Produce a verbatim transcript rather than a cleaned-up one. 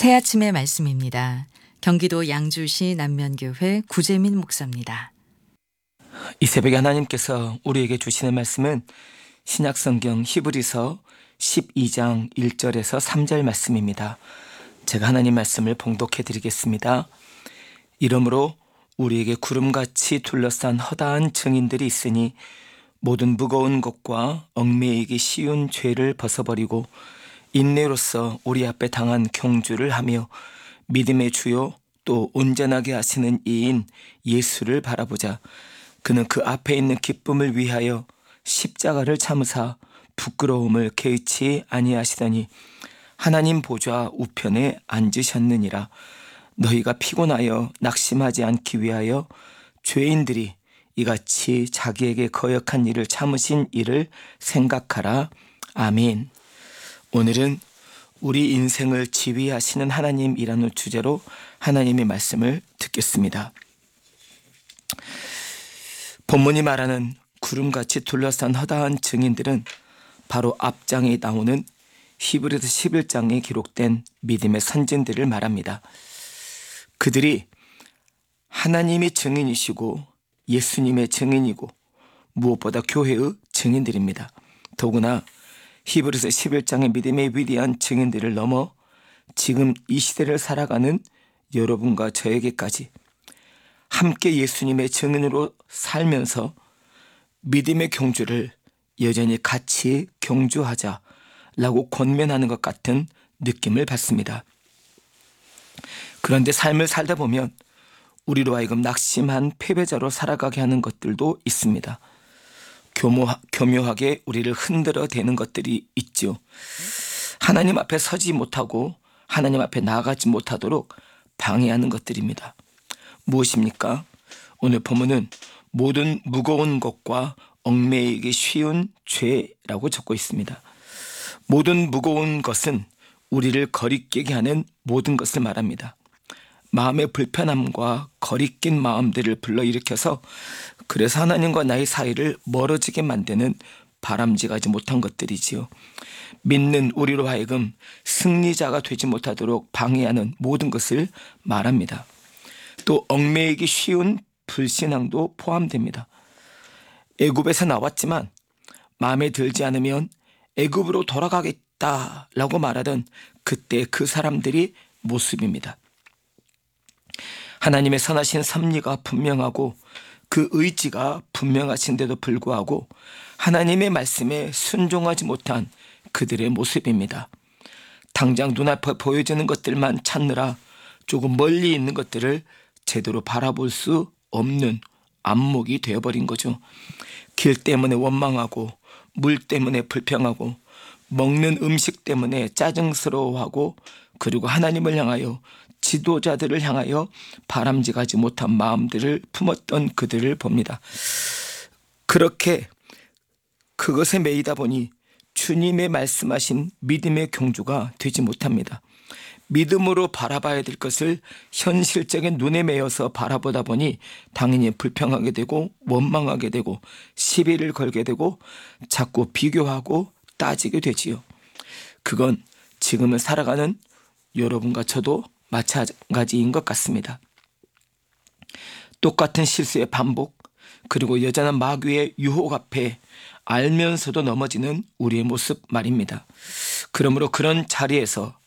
새 아침의 말씀입니다. 경기도 양주시 남면교회 구재민 목사입니다. 이 새벽에 하나님께서 우리에게 주시는 말씀은 신약성경 히브리서 십이 장 일 절에서 삼 절 말씀입니다. 제가 하나님 말씀을 봉독해 드리겠습니다. 이러므로 우리에게 구름같이 둘러싼 허다한 증인들이 있으니 모든 무거운 것과 얽매이기 쉬운 죄를 벗어버리고 인내로써 우리 앞에 당한 경주를 하며 믿음의 주요 또 온전하게 하시는 이인 예수를 바라보자. 그는 그 앞에 있는 기쁨을 위하여 십자가를 참으사 부끄러움을 개의치 아니하시더니 하나님 보좌 우편에 앉으셨느니라. 너희가 피곤하여 낙심하지 않기 위하여 죄인들이 이같이 자기에게 거역한 일을 참으신 일을 생각하라. 아멘. 오늘은 우리 인생을 지휘하시는 하나님이라는 주제로 하나님의 말씀을 듣겠습니다. 본문이 말하는 구름같이 둘러싼 허다한 증인들은 바로 앞장에 나오는 히브리서 십일 장에 기록된 믿음의 선진들을 말합니다. 그들이 하나님의 증인이시고 예수님의 증인이고 무엇보다 교회의 증인들입니다. 더구나 히브리서 십일 장의 믿음의 위대한 증인들을 넘어 지금 이 시대를 살아가는 여러분과 저에게까지 함께 예수님의 증인으로 살면서 믿음의 경주를 여전히 같이 경주하자라고 권면하는 것 같은 느낌을 받습니다. 그런데 삶을 살다 보면 우리로 하여금 낙심한 패배자로 살아가게 하는 것들도 있습니다. 교모, 교묘하게 우리를 흔들어 대는 것들이 있죠. 하나님 앞에 서지 못하고 하나님 앞에 나아가지 못하도록 방해하는 것들입니다. 무엇입니까? 오늘 본문은 모든 무거운 것과 얽매이기 쉬운 죄라고 적고 있습니다. 모든 무거운 것은 우리를 거리끼게 하는 모든 것을 말합니다. 마음의 불편함과 거리낀 마음들을 불러일으켜서 그래서 하나님과 나의 사이를 멀어지게 만드는 바람직하지 못한 것들이지요. 믿는 우리로 하여금 승리자가 되지 못하도록 방해하는 모든 것을 말합니다. 또 얽매이기 쉬운 불신앙도 포함됩니다. 애굽에서 나왔지만 마음에 들지 않으면 애굽으로 돌아가겠다라고 말하던 그때 그 사람들이 모습입니다. 하나님의 선하신 섭리가 분명하고 그 의지가 분명하신데도 불구하고 하나님의 말씀에 순종하지 못한 그들의 모습입니다. 당장 눈앞에 보여지는 것들만 찾느라 조금 멀리 있는 것들을 제대로 바라볼 수 없는 안목이 되어버린 거죠. 길 때문에 원망하고 물 때문에 불평하고 먹는 음식 때문에 짜증스러워하고 그리고 하나님을 향하여 지도자들을 향하여 바람직하지 못한 마음들을 품었던 그들을 봅니다. 그렇게 그것에 매이다 보니 주님의 말씀하신 믿음의 경주가 되지 못합니다. 믿음으로 바라봐야 될 것을 현실적인 눈에 매여서 바라보다 보니 당연히 불평하게 되고 원망하게 되고 시비를 걸게 되고 자꾸 비교하고 따지게 되지요. 그건 지금을 살아가는 여러분과 저도 마찬가지인 것 같습니다. 똑같은 실수의 반복 그리고 여전한 마귀의 유혹 앞에 알면서도 넘어지는 우리의 모습 말입니다. 그러므로 그런 자리에서